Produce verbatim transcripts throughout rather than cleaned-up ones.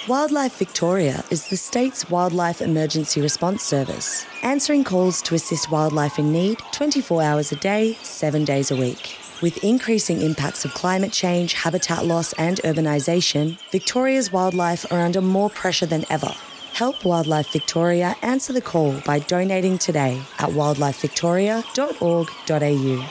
Wildlife Victoria is the state's wildlife emergency response service, answering calls to assist wildlife in need twenty-four hours a day, seven days a week. With increasing impacts of climate change, habitat loss and urbanisation, Victoria's wildlife are under more pressure than ever. Help Wildlife Victoria answer the call by donating today at wildlife victoria dot org dot a u.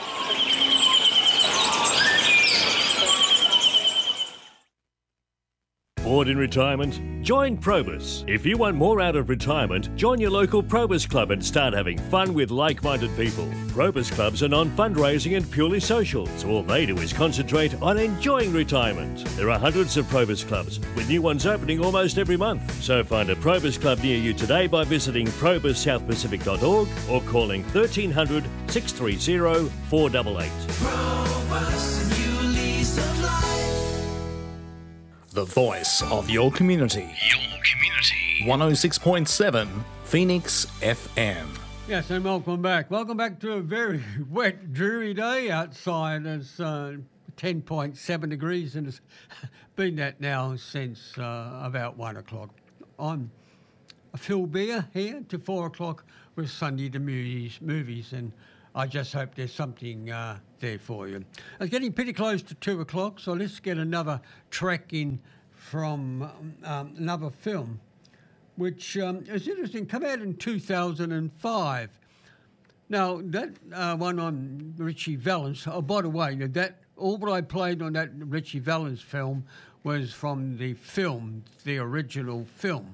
Bored in retirement? Join Probus. If you want more out of retirement, join your local Probus Club and start having fun with like-minded people. Probus Clubs are non-fundraising and purely social, so all they do is concentrate on enjoying retirement. There are hundreds of Probus Clubs, with new ones opening almost every month. So find a Probus Club near you today by visiting probus south pacific dot org or calling thirteen hundred, six three zero, four eight eight. Probus, new lease of life. The voice of your community. Your community. one oh six point seven Phoenix F M. Yes, and welcome back. Welcome back to a very wet, dreary day outside. It's uh, ten point seven degrees and it's been that now since uh, about one o'clock. I'm Phil Beer here to four o'clock with Sunday the movies, movies and I just hope there's something uh, there for you. It's getting pretty close to two o'clock, so let's get another track in from um, another film, which um, is interesting. Come out in two thousand five. Now, that uh, one on Richie Valens, oh, by the way, that all what I played on that Richie Valens film was from the film, the original film.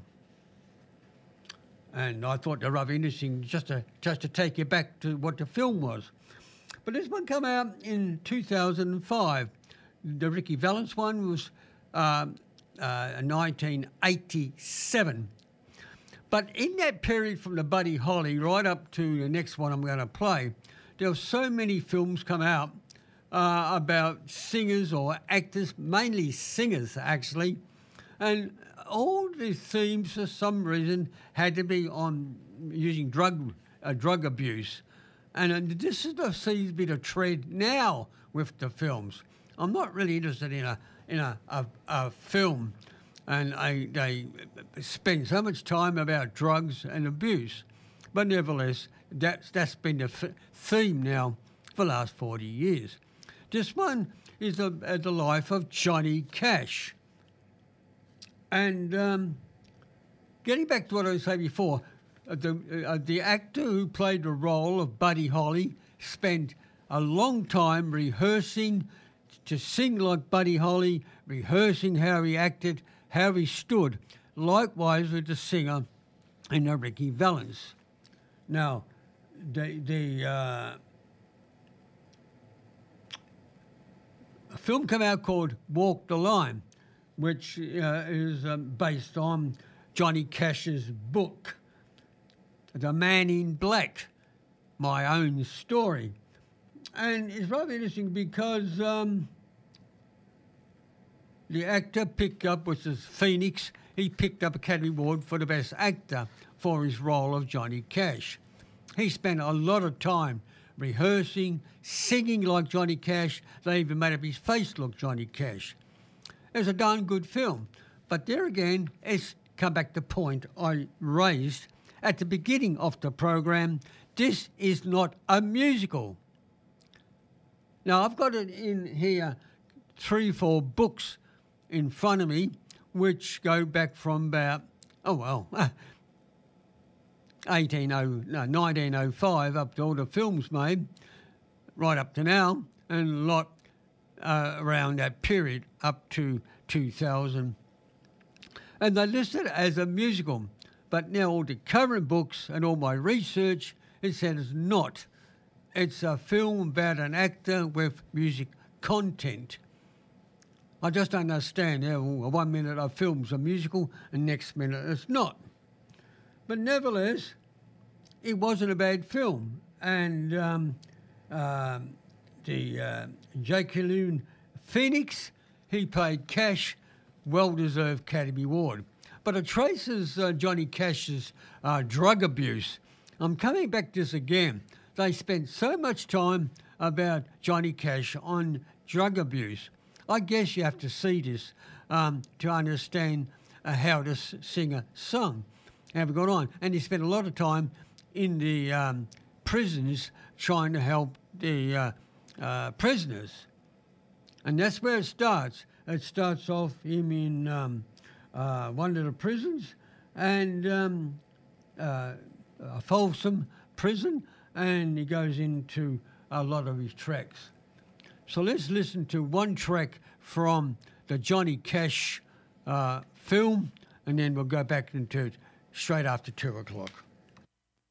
And I thought they're rather interesting just to just to take you back to what the film was. But this one came out in two thousand five. The Ricky Valens one was uh, uh, nineteen eighty-seven. But in that period from the Buddy Holly right up to the next one I'm going to play, there were so many films come out uh, about singers or actors, mainly singers actually, and all the themes for some reason had to be on using drug uh, drug abuse. And uh, this is the seems to be the trend now with the films. I'm not really interested in a in a, a, a film and I, they spend so much time about drugs and abuse. But nevertheless, that's, that's been the f- theme now for the last forty years. This one is the, uh, the life of Johnny Cash. And um, getting back to what I was saying before, uh, the, uh, the actor who played the role of Buddy Holly spent a long time rehearsing to sing like Buddy Holly, rehearsing how he acted, how he stood. Likewise with the singer in the Ricky Valens. Now, the, the uh, a film came out called Walk the Line, which uh, is um, based on Johnny Cash's book, The Man in Black, My Own Story. And it's rather interesting because um, the actor picked up, which is Phoenix, he picked up Academy Award for the Best Actor for his role of Johnny Cash. He spent a lot of time rehearsing, singing like Johnny Cash. They even made up his face look Johnny Cash. It's a darn good film. But there again, it's come back to the point I raised at the beginning of the program. This is not a musical. Now, I've got it in here, three, four books in front of me, which go back from about, oh, well, eighteen oh, no, nineteen oh five up to all the films made, right up to now, and a lot Uh, around that period up to two thousand. And they listed it as a musical. But now all the current books and all my research, it said it's not. It's a film about an actor with music content. I just don't understand how one minute a film's a musical and next minute it's not. But nevertheless, it wasn't a bad film. And um, um, the uh, Joaquin Phoenix, he played Cash, well-deserved Academy Award. But it traces uh, Johnny Cash's uh, drug abuse. I'm coming back to this again. They spent so much time about Johnny Cash on drug abuse. I guess you have to see this um, to understand uh, how to s- sing a song. How we got on. And he spent a lot of time in the um, prisons trying to help the uh, uh, prisoners. And that's where it starts. It starts off him in um, uh, one of the prisons and um, uh, a Folsom prison, and he goes into a lot of his tracks. So let's listen to one track from the Johnny Cash uh, film, and then we'll go back into it straight after two o'clock.